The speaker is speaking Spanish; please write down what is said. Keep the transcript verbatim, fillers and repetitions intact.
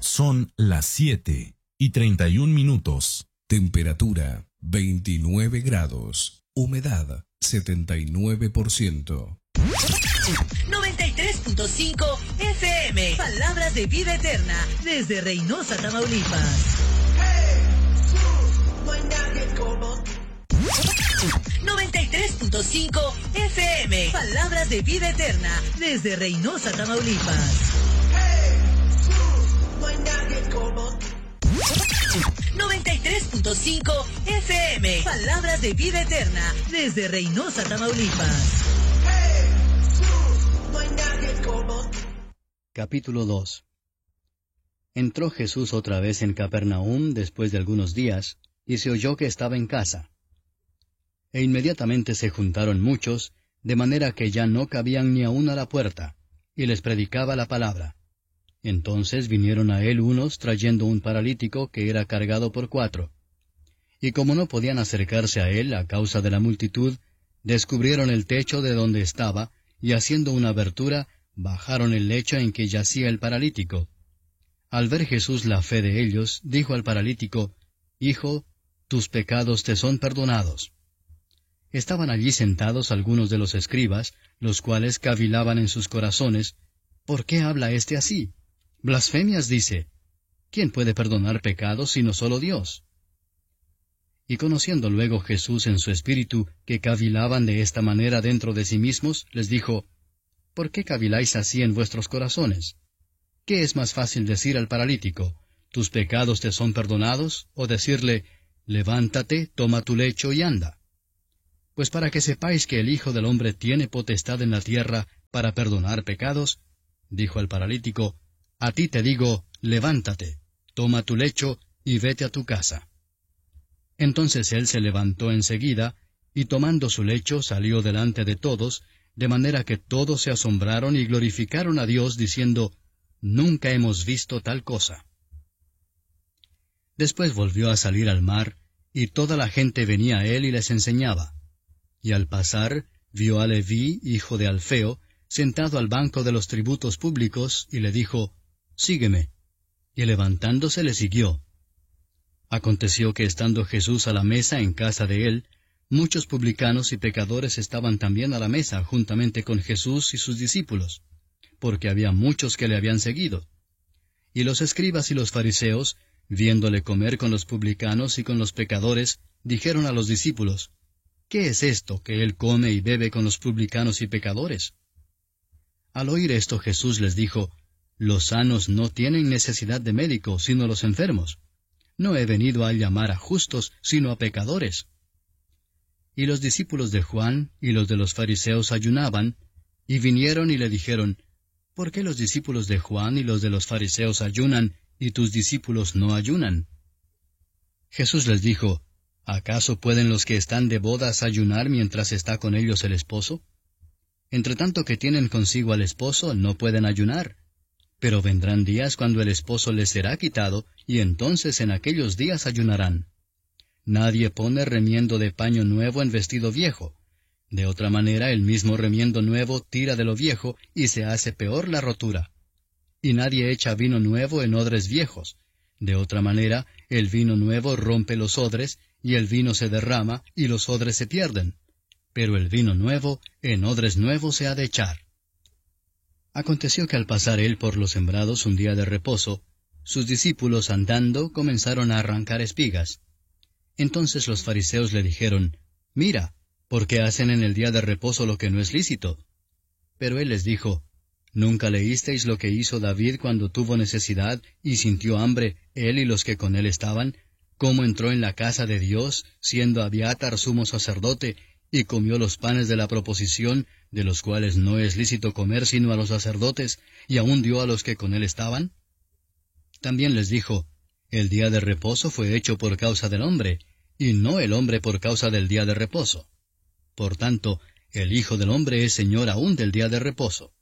Son las siete y treinta y un minutos. Temperatura veintinueve grados. Humedad setenta y nueve por ciento. noventa y tres punto cinco F M. Palabras de vida eterna desde Reynosa, Tamaulipas. noventa y tres punto cinco F M. Palabras de vida eterna desde Reynosa, Tamaulipas. noventa y tres punto cinco F M. Palabras de vida eterna desde Reynosa, Tamaulipas. Capítulo dos. Entró Jesús otra vez en Capernaum después de algunos días, y se oyó que estaba en casa. E inmediatamente se juntaron muchos, de manera que ya no cabían ni aun a la puerta, y les predicaba la palabra. Entonces vinieron a él unos trayendo un paralítico que era cargado por cuatro. Y como no podían acercarse a él a causa de la multitud, descubrieron el techo de donde estaba, y haciendo una abertura, bajaron el lecho en que yacía el paralítico. Al ver Jesús la fe de ellos, dijo al paralítico, «Hijo, tus pecados te son perdonados». Estaban allí sentados algunos de los escribas, los cuales cavilaban en sus corazones, «¿Por qué habla éste así? Blasfemias dice. ¿Quién puede perdonar pecados sino solo Dios?» Y conociendo luego Jesús en su espíritu que cavilaban de esta manera dentro de sí mismos, les dijo, «¿Por qué caviláis así en vuestros corazones? ¿Qué es más fácil decir al paralítico, tus pecados te son perdonados, o decirle, levántate, toma tu lecho y anda? Pues para que sepáis que el Hijo del Hombre tiene potestad en la tierra para perdonar pecados, dijo al paralítico, a ti te digo, levántate, toma tu lecho y vete a tu casa. Entonces él se levantó enseguida, y tomando su lecho salió delante de todos, de manera que todos se asombraron y glorificaron a Dios, diciendo, nunca hemos visto tal cosa. Después volvió a salir al mar, y toda la gente venía a él y les enseñaba. Y al pasar, vio a Leví, hijo de Alfeo, sentado al banco de los tributos públicos, y le dijo, sígueme. Y levantándose le siguió. Aconteció que estando Jesús a la mesa en casa de él, muchos publicanos y pecadores estaban también a la mesa juntamente con Jesús y sus discípulos, porque había muchos que le habían seguido. Y los escribas y los fariseos, viéndole comer con los publicanos y con los pecadores, dijeron a los discípulos, ¿qué es esto que él come y bebe con los publicanos y pecadores? Al oír esto Jesús les dijo, los sanos no tienen necesidad de médico, sino los enfermos. No he venido a llamar a justos, sino a pecadores. Y los discípulos de Juan y los de los fariseos ayunaban, y vinieron y le dijeron, ¿por qué los discípulos de Juan y los de los fariseos ayunan, y tus discípulos no ayunan? Jesús les dijo, ¿acaso pueden los que están de bodas ayunar mientras está con ellos el esposo? Entre tanto que tienen consigo al esposo, no pueden ayunar. Pero vendrán días cuando el esposo les será quitado, y entonces en aquellos días ayunarán. Nadie pone remiendo de paño nuevo en vestido viejo. De otra manera el mismo remiendo nuevo tira de lo viejo, y se hace peor la rotura. Y nadie echa vino nuevo en odres viejos. De otra manera el vino nuevo rompe los odres, y el vino se derrama, y los odres se pierden. Pero el vino nuevo en odres nuevos se ha de echar. Aconteció que al pasar él por los sembrados un día de reposo, sus discípulos andando comenzaron a arrancar espigas. Entonces los fariseos le dijeron, mira, ¿por qué hacen en el día de reposo lo que no es lícito? Pero él les dijo, ¿nunca leísteis lo que hizo David cuando tuvo necesidad y sintió hambre, él y los que con él estaban? ¿Cómo entró en la casa de Dios, siendo Abiatar sumo sacerdote, y comió los panes de la proposición, de los cuales no es lícito comer sino a los sacerdotes, y aún dio a los que con él estaban? También les dijo, el día de reposo fue hecho por causa del hombre, y no el hombre por causa del día de reposo. Por tanto, el Hijo del Hombre es Señor aún del día de reposo.